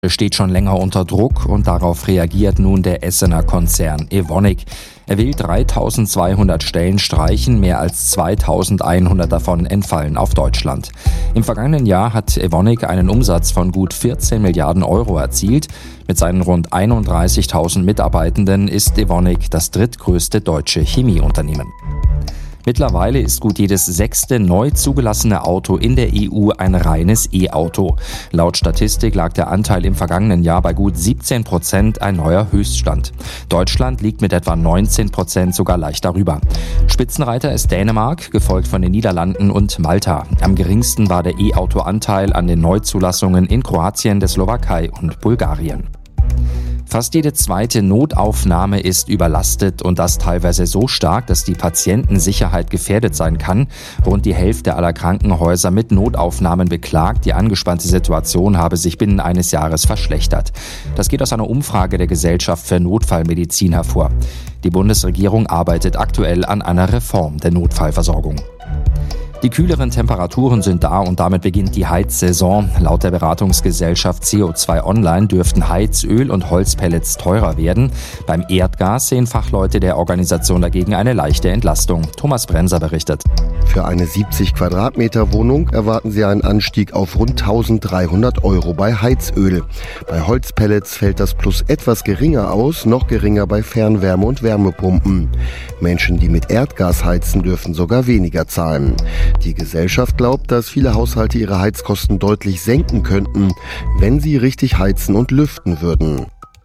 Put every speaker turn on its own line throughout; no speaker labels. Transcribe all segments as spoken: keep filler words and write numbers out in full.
steht schon länger unter Druck und darauf reagiert nun der Essener Konzern Evonik. Er will dreitausendzweihundert Stellen streichen, mehr als zweitausendeinhundert davon entfallen auf Deutschland. Im vergangenen Jahr hat Evonik einen Umsatz von gut vierzehn Milliarden Euro erzielt. Mit seinen rund einunddreißigtausend Mitarbeitenden ist Evonik das drittgrößte deutsche Chemieunternehmen. Mittlerweile ist gut jedes sechste neu zugelassene Auto in der E U ein reines E-Auto. Laut Statistik lag der Anteil im vergangenen Jahr bei gut siebzehn Prozent, ein neuer Höchststand. Deutschland liegt mit etwa neunzehn Prozent sogar leicht darüber. Spitzenreiter ist Dänemark, gefolgt von den Niederlanden und Malta. Am geringsten war der E-Auto-Anteil an den Neuzulassungen in Kroatien, der Slowakei und Bulgarien. Fast jede zweite Notaufnahme ist überlastet und das teilweise so stark, dass die Patientensicherheit gefährdet sein kann. Rund die Hälfte aller Krankenhäuser mit Notaufnahmen beklagt, die angespannte Situation habe sich binnen eines Jahres verschlechtert. Das geht aus einer Umfrage der Gesellschaft für Notfallmedizin hervor. Die Bundesregierung arbeitet aktuell an einer Reform der Notfallversorgung. Die kühleren Temperaturen sind da und damit beginnt die Heizsaison. Laut der Beratungsgesellschaft C O zwei Online dürften Heizöl und Holzpellets teurer werden. Beim Erdgas sehen Fachleute der Organisation dagegen eine leichte Entlastung. Thomas Brenser berichtet.
Für eine siebzig Quadratmeter Wohnung erwarten sie einen Anstieg auf rund eintausenddreihundert Euro bei Heizöl. Bei Holzpellets fällt das Plus etwas geringer aus, noch geringer bei Fernwärme- und Wärmepumpen. Menschen, die mit Erdgas heizen, dürfen sogar weniger zahlen. Die Gesellschaft glaubt, dass viele Haushalte ihre Heizkosten deutlich senken könnten, wenn sie richtig heizen und lüften würden.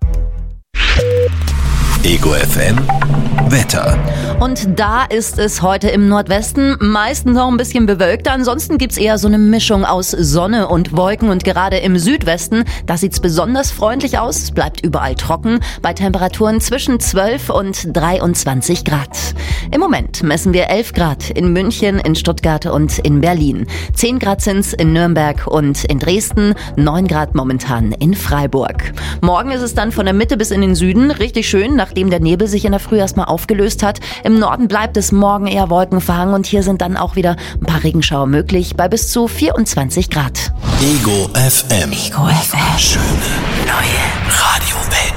Ego F M Wetter.
Und da ist es heute im Nordwesten meistens noch ein bisschen bewölkt. Ansonsten gibt's eher so eine Mischung aus Sonne und Wolken. Und gerade im Südwesten, da sieht's besonders freundlich aus. Es bleibt überall trocken bei Temperaturen zwischen zwölf und dreiundzwanzig Grad. Im Moment messen wir elf Grad in München, in Stuttgart und in Berlin. zehn Grad sind's in Nürnberg und in Dresden. neun Grad momentan in Freiburg. Morgen ist es dann von der Mitte bis in den Süden richtig schön, nachdem der Nebel sich in der Früh erstmal aufgelöst hat. Im Norden bleibt es morgen eher wolkenverhangen und hier sind dann auch wieder ein paar Regenschauer möglich bei bis zu vierundzwanzig Grad.
Ego F M.
Ego F M.
Schöne neue Radiowelt.